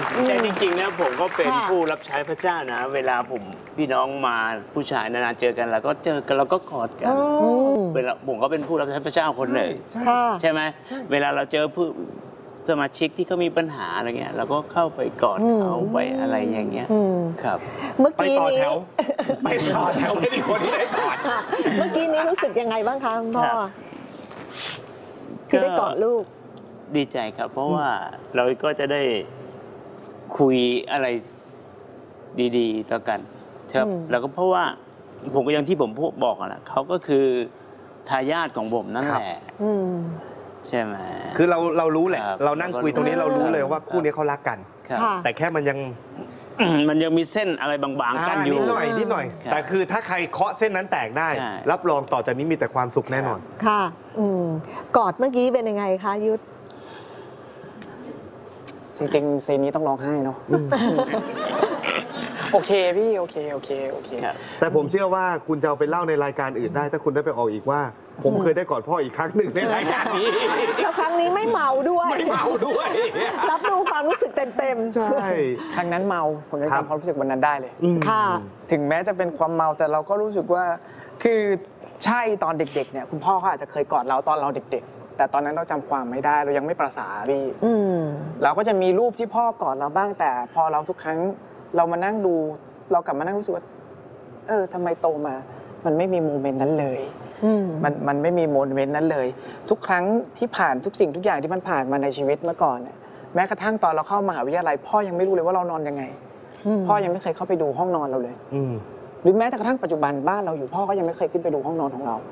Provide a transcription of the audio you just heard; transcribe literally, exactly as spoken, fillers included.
แต่จริงๆนะผมก็เป็นผู้รับใช้พระเจ้านะเวลาผมพี่น้องมาผู้ชายนานๆเจอกันเราก็เจอกันเราก็กอดกันเวลาผมก็เป็นผู้รับใช้พระเจ้าคนหนึ่งใช่ไหมเวลาเราเจอผู้สมาชิกที่เขามีปัญหาอะไรเงี้ยเราก็เข้าไปกอดเขาไปอะไรอย่างเงี้ยครับเมื่อกี้นี้ไปต่อแถวไม่มีคนที่ได้กอดเมื่อกี้นี้รู้สึกยังไงบ้างคะคุณพ่อที่ได้กอดลูกดีใจครับเพราะว่าเราก็จะได้คุยอะไรดีๆต่อกันครับแล้วก็เพราะว่าผมก็อย่างที่ผมพูดบอกนะเขาก็คือทายาทของผมนั่นแหละใช่ไหมคือเราเรารู้แหละเรานั่งคุยตรงนี้เรารู้เลยว่าคู่นี้เขารักกันแต่แค่มันยังมันยังมีเส้นอะไรบางๆกันอยู่นิดหน่อยนิดหน่อยแต่คือถ้าใครเคาะเส้นนั้นแตกได้รับรองต่อจากนี้มีแต่ความสุขแน่นอนค่ะกอดเมื่อกี้เป็นยังไงคะยุทธจริงๆซีนนี้ต้องร้องไห้เนาะโอเคพี่โอเคโอเคโอเคแต่ผมเชื่อว่าคุณจะเอาไปเล่าในรายการอื่นได้ถ้าคุณได้ไปออกอีกว่าผมเคยได้กอดพ่ออีกครั้งหนึ่งในรายการนี้แล้วครั้งนี้ไม่เมาด้วยไม่เมาด้วยรับรู้ความรู้สึกเต็มๆใช่ครั้งนั้นเมาผมยังจำความรู้สึกวันนั้นได้เลยค่ะถึงแม้จะเป็นความเมาแต่เราก็รู้สึกว่าคือใช่ตอนเด็กๆเนี่ยคุณพ่อเขาอาจจะเคยกอดเราตอนเราเด็กๆแต่ตอนนั้นเราจำความไม่ได้เรายังไม่ประสาพี่เราก็จะมีรูปที่พ่อกอดเราบ้างแต่พอเราทุกครั้งเรามานั่งดูเรากลับมานั่งรู้สึกว่าเออทำไมโตมามันไม่มีโมเมนต์นั้นเลยมันมันไม่มีโมเมนต์นั้นเลยทุกครั้งที่ผ่านทุกสิ่งทุกอย่างที่มันผ่านมาในชีวิตเมื่อก่อนเนี่ยแม้กระทั่งตอนเราเข้ามหาวิทยาลัยพ่อยังไม่รู้เลยว่าเรานอนยังไงพ่อยังไม่เคยเข้าไปดูห้องนอนเราเลยหรือแม้แต่กระทั่งปัจจุบันบ้านเราอยู่พ่อก็ยังไม่เคยขึ้นไปดูห้องนอนของเรา